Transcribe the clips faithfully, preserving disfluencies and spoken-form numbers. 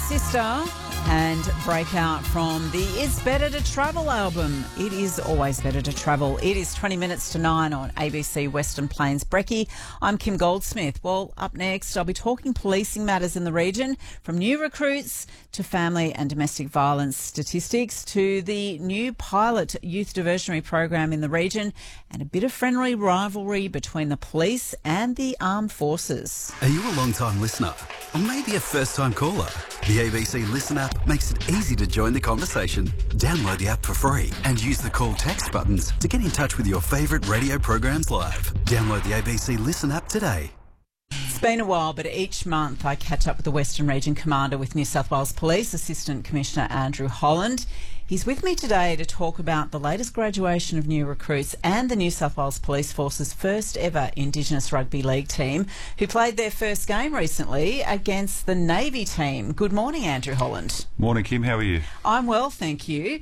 Sister and Breakout from the It's Better to Travel album. It is always better to travel. It is twenty minutes to nine on A B C Western Plains. Brekkie, I'm Kim Goldsmith. Well, up next, I'll be talking policing matters in the region, from new recruits to family and domestic violence statistics to the new pilot youth diversionary program in the region and a bit of friendly rivalry between the police and the armed forces. Are you a long-time listener or maybe a first-time caller? The A B C Listen app makes it easy to join the conversation. Download the app for free and use the call text buttons to get in touch with your favourite radio programs live. Download the A B C Listen app today. It's been a while, but each month I catch up with the Western Region Commander with New South Wales Police, Assistant Commissioner Andrew Holland. He's with me today to talk about the latest graduation of new recruits and the New South Wales Police Force's first ever Indigenous Rugby League team, who played their first game recently against the Navy team. Good morning, Andrew Holland. Morning, Kim. How are you? I'm well, thank you.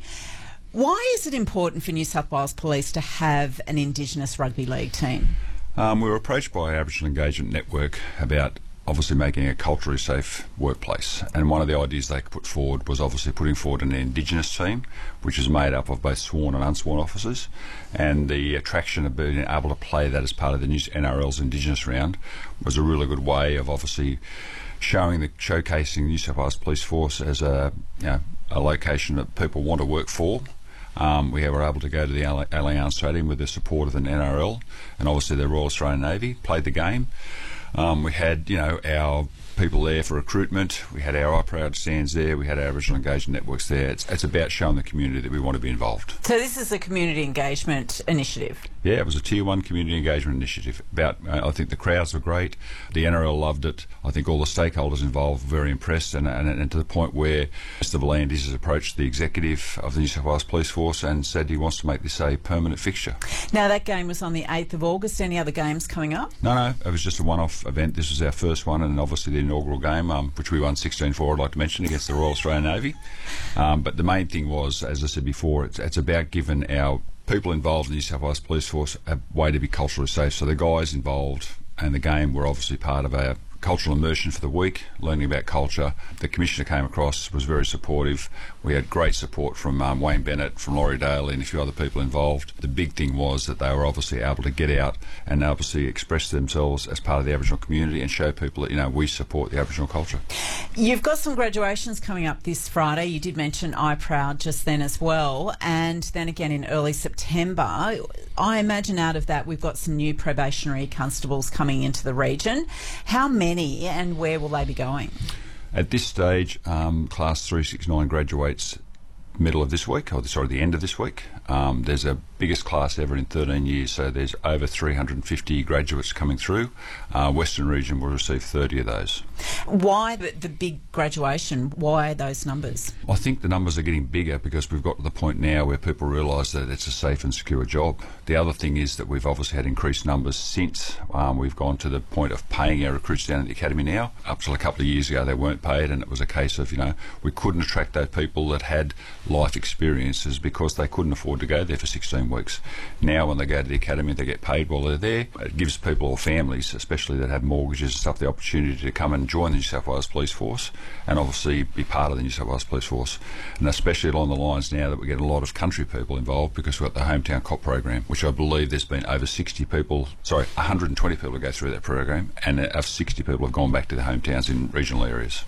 Why is it important for New South Wales Police to have an Indigenous Rugby League team? Um, we were approached by Aboriginal Engagement Network about obviously making a culturally safe workplace, and one of the ideas they put forward was obviously putting forward an Indigenous team, which is made up of both sworn and unsworn officers, and the attraction of being able to play that as part of the new N R L's Indigenous round was a really good way of obviously showing the showcasing the New South Wales Police Force as a, you know, a location that people want to work for. Um, we were able to go to the Allianz Stadium with the support of the N R L and obviously the Royal Australian Navy, played the game. Um, we had, you know, our people there for recruitment. We had our I Proud stands there. We had our Aboriginal Engagement Networks there. It's, it's about showing the community that we want to be involved. So this is a community engagement initiative? Yeah, it was a Tier one community engagement initiative. About, uh, I think the crowds were great. The N R L loved it. I think all the stakeholders involved were very impressed, and, and, and to the point where Mister Volandis has approached the executive of the New South Wales Police Force and said he wants to make this a permanent fixture. Now, that game was on the eighth of August. Any other games coming up? No, no, it was just a one-off event. This was our first one, and obviously the inaugural game, um, which we won sixteen four, I'd like to mention, against the Royal Australian Navy. Um, but the main thing was, as I said before, it's, it's about giving our people involved in the New South Wales Police Force a way to be culturally safe. So the guys involved and the game were obviously part of our cultural immersion for the week, learning about culture. The Commissioner came across, was very supportive. We had great support from um, Wayne Bennett, from Laurie Daly and a few other people involved. The big thing was that they were obviously able to get out and obviously express themselves as part of the Aboriginal community and show people that, you know, we support the Aboriginal culture. You've got some graduations coming up this Friday. You did mention I Proud just then as well, and then again in early September. I imagine out of that we've got some new probationary constables coming into the region. How many and where will they be going? At this stage, um, Class three sixty-nine graduates middle of this week, or sorry, the end of this week. Um, there's a biggest class ever in thirteen years, so there's over three hundred fifty graduates coming through. Uh, Western Region will receive thirty of those. Why the, the big graduation? Why those numbers? I think the numbers are getting bigger because we've got to the point now where people realise that it's a safe and secure job. The other thing is that we've obviously had increased numbers since um, we've gone to the point of paying our recruits down at the academy now. Up till a couple of years ago they weren't paid, and it was a case of, you know, we couldn't attract those people that had life experiences because they couldn't afford to go there for sixteen weeks. Now when they go to the academy they get paid while they're there. It gives people or families, especially that have mortgages and stuff, the opportunity to come and join the New South Wales Police Force and obviously be part of the New South Wales Police Force. And especially along the lines now that we get a lot of country people involved because we've got the Hometown Cop program, which I believe there's been over sixty people, sorry, one hundred twenty people to go through that program, and of sixty people have gone back to their hometowns in regional areas.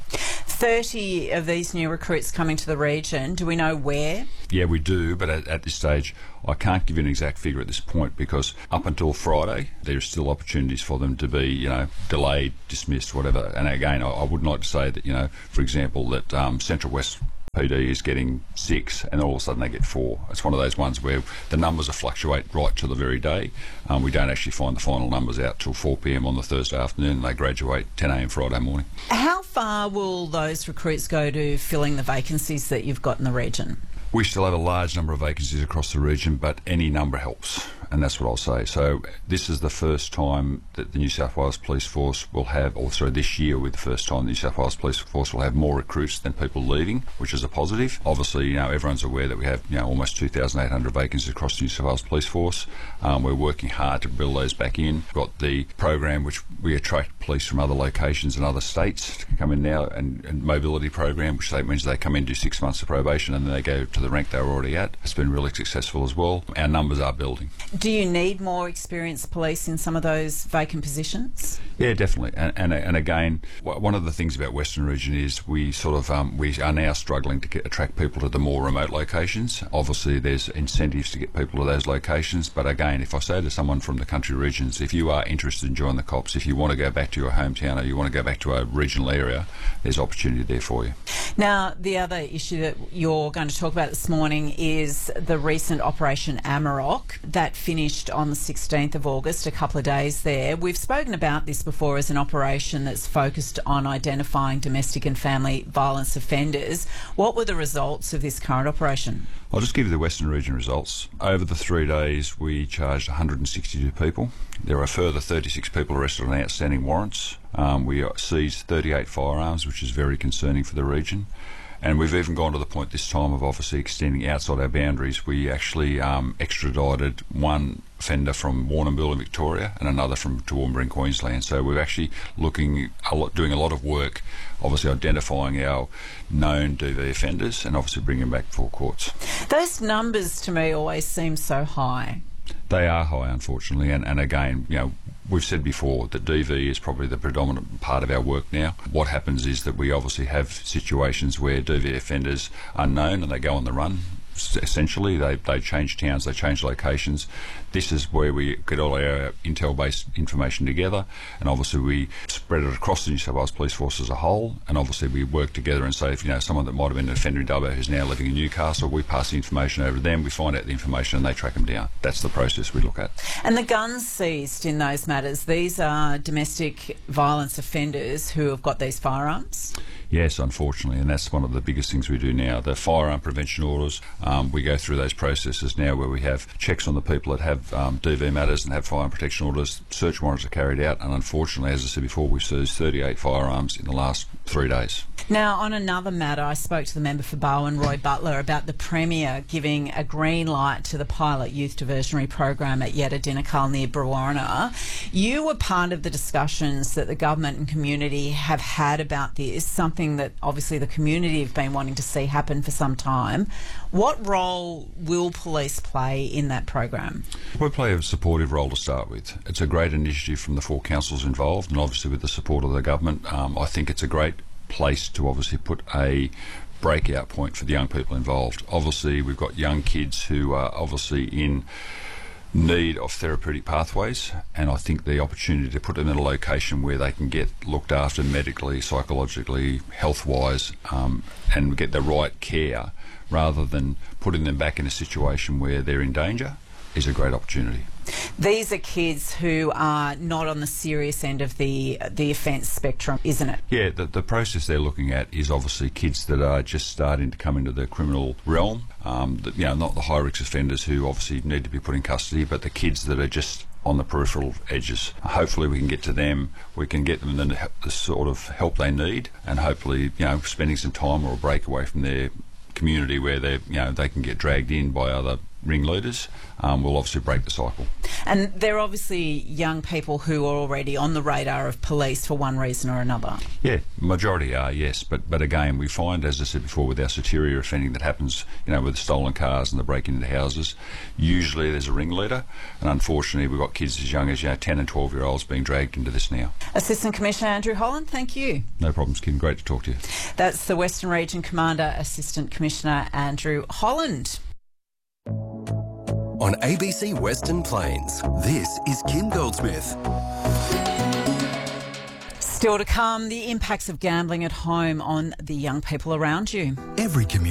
thirty of these new recruits coming to the region. Do we know where? Yeah, we do, but at, at this stage I can't give you an exact figure at this point because up until Friday there's still opportunities for them to be, you know, delayed, dismissed, whatever. And again, I, I wouldn't like to say that, you know, for example, that um, Central West P D is getting six and all of a sudden they get four. It's one of those ones where the numbers will fluctuate right to the very day. Um, we don't actually find the final numbers out till four p m on the Thursday afternoon. They graduate ten a m Friday morning. How far will those recruits go to filling the vacancies that you've got in the region? We still have a large number of vacancies across the region, but any number helps. and that's what I'll say. So this is the first time that the New South Wales Police Force will have, or sorry, this year will be the first time the New South Wales Police Force will have more recruits than people leaving, which is a positive. Obviously, you know, everyone's aware that we have, you know, almost two thousand eight hundred vacancies across the New South Wales Police Force. Um, we're working hard to build those back in. We've got the program which we attract police from other locations and other states to come in now, and, and mobility program, which means they come in, do six months of probation, and then they go to the rank they were already at. It's been really successful as well. Our numbers are building. Do you need more experienced police in some of those vacant positions? Yeah, definitely. And, and, and again, one of the things about Western Region is we sort of um, we are now struggling to get, attract people to the more remote locations. Obviously, there's incentives to get people to those locations. But again, if I say to someone from the country regions, if you are interested in joining the cops, if you want to go back to your hometown or you want to go back to a regional area, there's opportunity there for you. Now, the other issue that you're going to talk about this morning is the recent Operation Amarok that finished on the sixteenth of August, a couple of days there. We've spoken about this before as an operation that's focused on identifying domestic and family violence offenders. What were the results of this current operation? I'll just give you the Western Region results. Over the three days, we charged one hundred sixty-two people. There are a further thirty-six people arrested on outstanding warrants. Um, we seized thirty-eight firearms, which is very concerning for the region. And we've even gone to the point this time of obviously extending outside our boundaries. We actually um, extradited one offender from Warrnambool in Victoria and another from Toowoomba in Queensland. So we're actually looking a lot, doing a lot of work, obviously identifying our known D V offenders and obviously bringing them back before courts. Those numbers to me always seem so high. They are high, unfortunately, and, and again, you know, we've said before that D V is probably the predominant part of our work now. What happens is that we obviously have situations where D V offenders are known and they go on the run. Essentially, they, they change towns, they change locations. This is where we get all our intel-based information together, and obviously we spread it across the New South Wales Police Force as a whole, and obviously we work together and say, if you know someone that might have been an offender in Dubbo who's now living in Newcastle, we pass the information over to them, we find out the information and they track them down. That's the process we look at. And the guns seized in those matters, these are domestic violence offenders who have got these firearms? Yes, unfortunately, and that's one of the biggest things we do now. The firearm prevention orders, um, we go through those processes now where we have checks on the people that have um, D V matters and have firearm protection orders. Search warrants are carried out, and unfortunately, as I said before, we've seized thirty-eight firearms in the last three days. Now, on another matter, I spoke to the member for Barwon, Roy Butler, about the Premier giving a green light to the pilot youth diversionary program at Yedda near Brewarrina. You were part of the discussions that the government and community have had about this, something that obviously the community have been wanting to see happen for some time. What role will police play in that program? We play a supportive role to start with. It's a great initiative from the four councils involved, and obviously with the support of the government. Um, I think it's a great place to obviously put a breakout point for the young people involved. Obviously, we've got young kids who are obviously in need of therapeutic pathways, and I think the opportunity to put them in a location where they can get looked after medically, psychologically, health-wise, um, and get the right care rather than putting them back in a situation where they're in danger is a great opportunity. These are kids who are not on the serious end of the the offence spectrum, isn't it? Yeah, the, the process they're looking at is obviously kids that are just starting to come into the criminal realm. Um, the, you know, not the high-risk offenders who obviously need to be put in custody, but the kids that are just on the peripheral edges. Hopefully we can get to them, we can get them the, the sort of help they need, and hopefully, you know, spending some time or a break away from their community where they, you know, they can get dragged in by other ringleaders, um, will obviously break the cycle. And they're obviously young people who are already on the radar of police for one reason or another. Yeah, majority are, yes, but but again, we find, as I said before, with our soterior offending that happens, you know, with the stolen cars and the breaking into houses, usually there's a ringleader, and unfortunately we've got kids as young as, you know, ten and twelve year olds being dragged into this now. Assistant Commissioner Andrew Holland, thank you. No problems, Kim, great to talk to you. That's the Western Region Commander, Assistant Commissioner Andrew Holland. On A B C Western Plains, this is Kim Goldsmith. Still to come, the impacts of gambling at home on the young people around you. Every community